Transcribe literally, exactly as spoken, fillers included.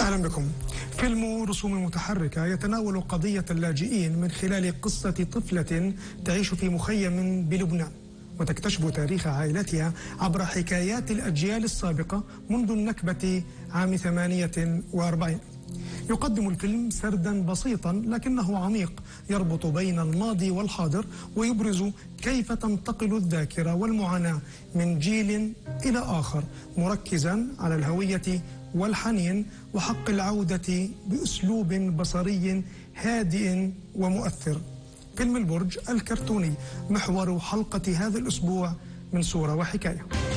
أهلا بكم. فيلم رسوم متحركة يتناول قضية اللاجئين من خلال قصة طفلة تعيش في مخيم بلبنان وتكتشف تاريخ عائلتها عبر حكايات الأجيال السابقة منذ النكبة عام ثمانية وأربعين. يقدم الفيلم سردا بسيطا لكنه عميق يربط بين الماضي والحاضر ويبرز كيف تنتقل الذاكرة والمعاناة من جيل إلى آخر، مركزا على الهوية والحنين وحق العودة بأسلوب بصري هادئ ومؤثر. فيلم البرج الكرتوني محور حلقة هذا الأسبوع من صورة وحكاية.